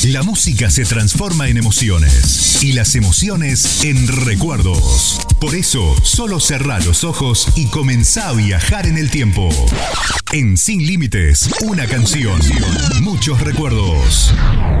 La música se transforma en emociones y las emociones en recuerdos. Por eso, solo cerrá los ojos y comenzá a viajar en el tiempo. En Sin Límites, una canción, muchos recuerdos.